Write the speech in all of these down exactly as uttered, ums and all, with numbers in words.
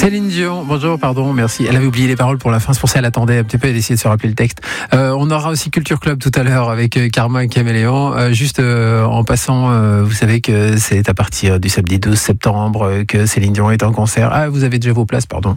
Céline Dion, bonjour, pardon, merci. Elle avait oublié les paroles pour la fin, c'est pour ça qu'elle attendait un petit peu, elle essayait de se rappeler le texte. Euh, on aura aussi Culture Club tout à l'heure avec euh, Karma et Caméléon. Euh, juste euh, en passant, euh, vous savez que c'est à partir du samedi douze septembre euh, que Céline Dion est en concert. Ah, vous avez déjà vos places, pardon.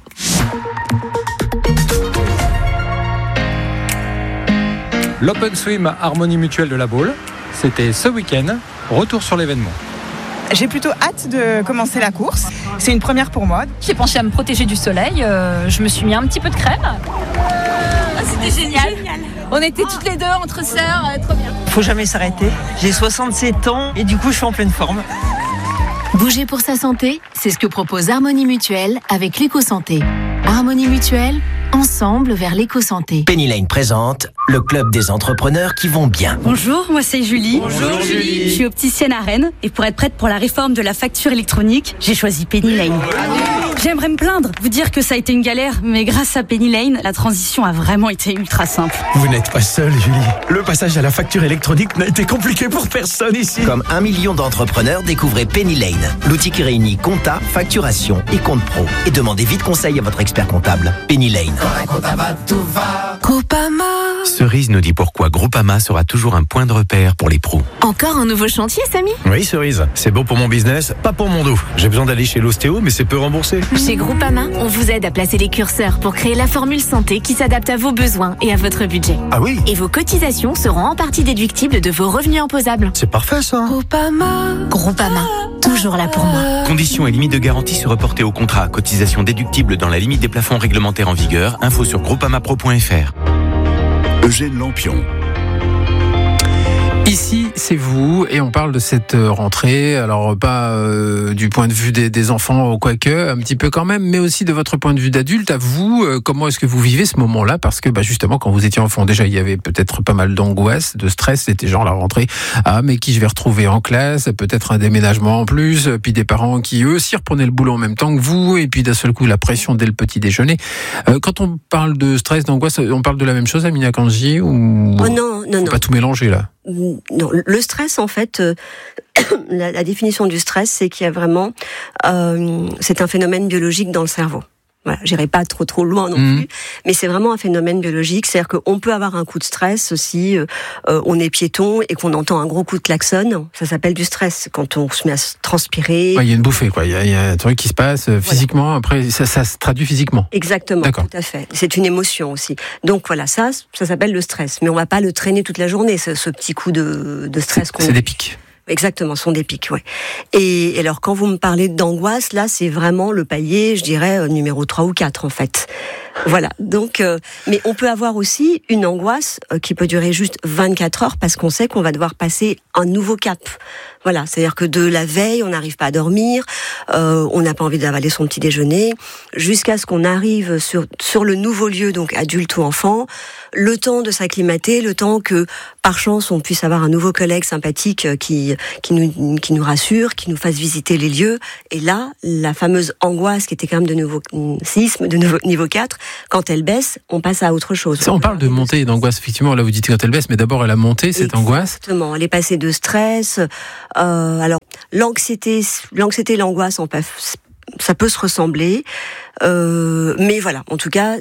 L'Open Swim Harmonie Mutuelle de la Baule, c'était ce week-end. Retour sur l'événement. J'ai plutôt hâte de commencer la course. C'est une première pour moi. J'ai pensé à me protéger du soleil. Euh, je me suis mis un petit peu de crème. Ah, c'était génial. génial. On était toutes les deux entre sœurs, euh, trop bien. Faut jamais s'arrêter. J'ai soixante-sept ans et du coup je suis en pleine forme. Bouger pour sa santé, c'est ce que propose Harmonie Mutuelle avec l'éco-santé. Harmonie Mutuelle, ensemble vers l'éco-santé. Penny Lane présente le club des entrepreneurs qui vont bien. Bonjour, moi c'est Julie. Bonjour Julie. Je suis opticienne à Rennes et pour être prête pour la réforme de la facture électronique, j'ai choisi Penny Lane. J'aimerais me plaindre, vous dire que ça a été une galère, mais grâce à Penny Lane, la transition a vraiment été ultra simple. Vous n'êtes pas seule, Julie. Le passage à la facture électronique n'a été compliqué pour personne ici. Comme un million d'entrepreneurs, découvrez Penny Lane, l'outil qui réunit compta, facturation et compte pro. Et demandez vite conseil à votre expert comptable. Penny Lane. Groupama. Cerise nous dit pourquoi Groupama sera toujours un point de repère pour les pros. Encore un nouveau chantier, Samy ? Oui, Cerise. C'est bon pour mon business, pas pour mon dos. J'ai besoin d'aller chez l'ostéo, mais c'est peu remboursé. Chez Groupama, on vous aide à placer les curseurs pour créer la formule santé qui s'adapte à vos besoins et à votre budget. Ah oui ? Et vos cotisations seront en partie déductibles de vos revenus imposables. C'est parfait, ça. Groupama. Groupama. Toujours là pour moi. Conditions et limites de garantie se reporter au contrat. Cotisation déductible dans la limite des plafonds réglementaires en vigueur. Info sur groupamapro point f r. Eugène Lampion. Ici, c'est vous, et on parle de cette rentrée, alors pas euh, du point de vue des, des enfants, quoique, un petit peu quand même, mais aussi de votre point de vue d'adulte, à vous, euh, comment est-ce que vous vivez ce moment-là ? Parce que bah, justement, quand vous étiez enfant, déjà, il y avait peut-être pas mal d'angoisse, de stress, c'était genre la rentrée, ah, mais qui je vais retrouver en classe, peut-être un déménagement en plus, puis des parents qui, eux, aussi reprenaient le boulot en même temps que vous, et puis d'un seul coup, la pression dès le petit déjeuner. Euh, quand on parle de stress, d'angoisse, on parle de la même chose, Amina Kanji, ou... Oh non, non, non. Pas tout mélanger, là. Non, le stress, en fait, euh, la, la définition du stress, c'est qu'il y a vraiment, euh, c'est un phénomène biologique dans le cerveau. Voilà, j'irai pas trop trop loin non mmh. plus, mais c'est vraiment un phénomène biologique, c'est-à-dire qu'on peut avoir un coup de stress si euh, on est piéton et qu'on entend un gros coup de klaxon, ça s'appelle du stress, quand on se met à transpirer. Il ouais, y a une bouffée, quoi. Il y, y a un truc qui se passe euh, physiquement, voilà. Après ça, ça se traduit physiquement. Exactement, D'accord. Tout à fait. C'est une émotion aussi. Donc voilà, ça, ça s'appelle le stress, mais on va pas le traîner toute la journée, ce, ce petit coup de, de stress. C'est, qu'on c'est des pics. Exactement, ce sont des pics, ouais. Et, et alors, quand vous me parlez d'angoisse, là, c'est vraiment le palier, je dirais, euh, numéro trois ou quatre, en fait. Voilà. Donc, euh, mais on peut avoir aussi une angoisse euh, qui peut durer juste vingt-quatre heures parce qu'on sait qu'on va devoir passer un nouveau cap. Voilà. C'est-à-dire que de la veille, on n'arrive pas à dormir, euh, on n'a pas envie d'avaler son petit déjeuner, jusqu'à ce qu'on arrive sur, sur le nouveau lieu, donc adulte ou enfant, le temps de s'acclimater, le temps que, par chance, on puisse avoir un nouveau collègue sympathique qui, qui nous, qui nous rassure, qui nous fasse visiter les lieux. Et là, la fameuse angoisse qui était quand même de nouveau séisme, de nouveau, niveau quatre, quand elle baisse, on passe à autre chose. Ça, on parle de montée d'angoisse, effectivement, là vous dites quand elle baisse, mais d'abord elle a monté, cette Exactement. angoisse. Exactement, elle est passée de stress. Euh, alors, l'anxiété, l'anxiété et l'angoisse, on peut, ça peut se ressembler. Euh, mais voilà, en tout cas...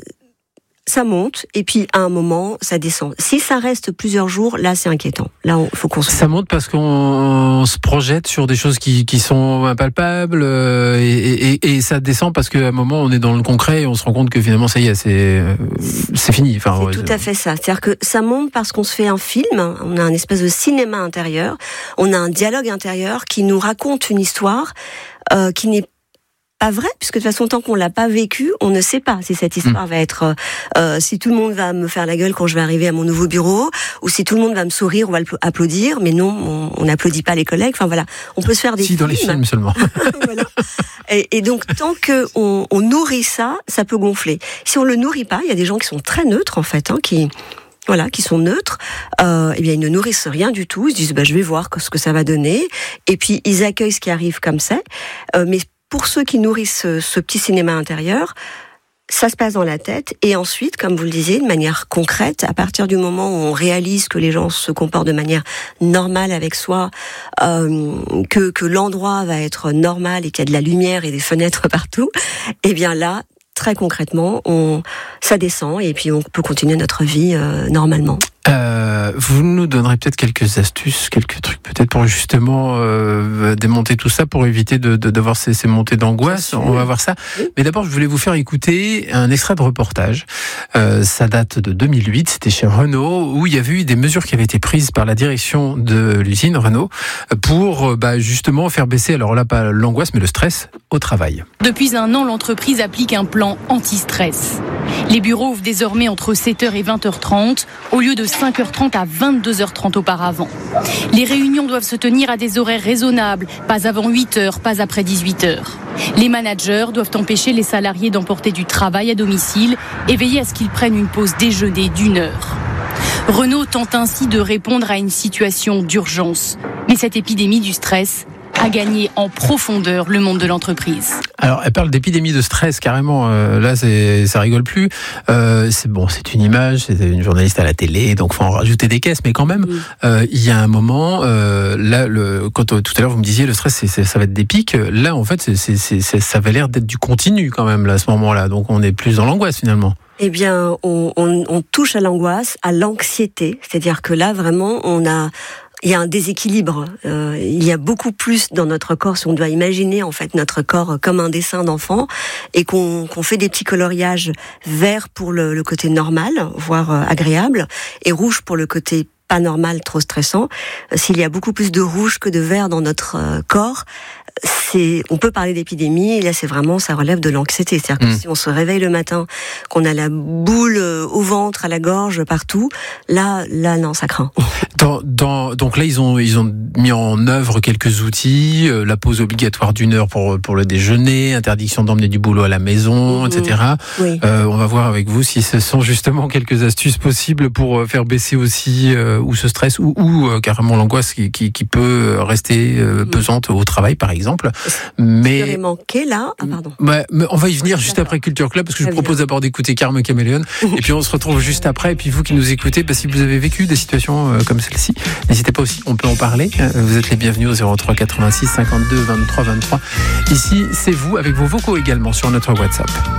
ça monte, et puis à un moment, ça descend. Si ça reste plusieurs jours, là, c'est inquiétant. Là, il faut qu'on se... Ça monte parce qu'on se projette sur des choses qui, qui sont impalpables, euh, et, et, et ça descend parce qu'à un moment, on est dans le concret et on se rend compte que finalement, ça y est, c'est, c'est fini. Enfin, c'est ouais, tout c'est... à fait ça. C'est-à-dire que ça monte parce qu'on se fait un film, on a un espèce de cinéma intérieur, on a un dialogue intérieur qui nous raconte une histoire euh, qui n'est pas vrai, puisque de toute façon, tant qu'on l'a pas vécu, on ne sait pas si cette histoire mmh. va être, euh, si tout le monde va me faire la gueule quand je vais arriver à mon nouveau bureau, ou si tout le monde va me sourire ou va applaudir, mais non, on n'applaudit pas les collègues. Enfin voilà, on peut se faire des si, films. dans les films seulement. Voilà. et, et donc, tant que on, on nourrit ça, ça peut gonfler. Si on le nourrit pas, il y a des gens qui sont très neutres en fait, hein, qui voilà, qui sont neutres, euh, eh bien ils ne nourrissent rien du tout. Ils se disent bah je vais voir ce que ça va donner, et puis ils accueillent ce qui arrive comme ça. Euh, mais pour ceux qui nourrissent ce, ce petit cinéma intérieur, ça se passe dans la tête, et ensuite, comme vous le disiez, de manière concrète, à partir du moment où on réalise que les gens se comportent de manière normale avec soi, euh, que, que l'endroit va être normal et qu'il y a de la lumière et des fenêtres partout, et bien là, très concrètement, on, ça descend et puis on peut continuer notre vie euh, normalement. Euh, vous nous donnerez peut-être quelques astuces, quelques trucs peut-être pour justement euh, démonter tout ça, pour éviter de, de, d'avoir ces, ces montées d'angoisse. On va voir ça. Oui. Mais d'abord, je voulais vous faire écouter un extrait de reportage. Euh, ça date de deux mille huit, c'était chez Renault, où il y avait eu des mesures qui avaient été prises par la direction de l'usine Renault pour bah, justement faire baisser, alors là pas l'angoisse, mais le stress au travail. Depuis un an, l'entreprise applique un plan anti-stress. Les bureaux ouvrent désormais entre sept heures et vingt heures trente, au lieu de cinq heures trente à vingt-deux heures trente auparavant. Les réunions doivent se tenir à des horaires raisonnables, pas avant huit heures, pas après dix-huit heures. Les managers doivent empêcher les salariés d'emporter du travail à domicile et veiller à ce qu'ils prennent une pause déjeuner d'une heure. Renault tente ainsi de répondre à une situation d'urgence. Mais cette épidémie du stress a gagné en profondeur le monde de l'entreprise. Alors, elle parle d'épidémie de stress carrément. Euh, là, c'est, ça rigole plus. Euh, c'est bon, c'est une image, c'est une journaliste à la télé, donc faut en rajouter des caisses. Mais quand même, mmh. euh, il y a un moment. Euh, là, le, quand tout à l'heure vous me disiez le stress, c'est, c'est, ça va être des pics. Là, en fait, c'est, c'est, c'est, c'est, ça avait l'air d'être du continu quand même là à ce moment-là. Donc, on est plus dans l'angoisse finalement. Eh bien, on, on, on touche à l'angoisse, à l'anxiété. C'est-à-dire que là, vraiment, on a il y a un déséquilibre. Euh, il y a beaucoup plus dans notre corps. Si on doit imaginer en fait notre corps comme un dessin d'enfant et qu'on, qu'on fait des petits coloriages vert pour le, le côté normal, voire euh, agréable, et rouge pour le côté pas normal, trop stressant. Euh, s'il y a beaucoup plus de rouge que de vert dans notre euh, corps, c'est, on peut parler d'épidémie, et là c'est vraiment, ça relève de l'anxiété. C'est-à-dire que mmh. si on se réveille le matin, qu'on a la boule au ventre, à la gorge, partout, là, là non, ça craint. Dans, dans, donc là, ils ont, ils ont mis en œuvre quelques outils, euh, la pause obligatoire d'une heure pour, pour le déjeuner, interdiction d'emmener du boulot à la maison, mmh. et cetera. Oui. Euh, on va voir avec vous si ce sont justement quelques astuces possibles pour faire baisser aussi euh, ou ce stress ou, ou euh, carrément l'angoisse qui, qui, qui peut rester euh, mmh. pesante au travail, par exemple. Mais il manqué là. Ah, pardon. Ouais, mais on va y venir juste après Culture Club, parce que je vous propose d'abord d'écouter Carme Caméléon, et puis on se retrouve juste après. Et puis vous qui nous écoutez, bah, si vous avez vécu des situations euh, comme celle-ci, n'hésitez pas aussi, on peut en parler. Vous êtes les bienvenus au zéro trois quatre-vingt-six cinquante-deux vingt-trois vingt-trois. Ici, c'est vous avec vos vocaux également sur notre WhatsApp.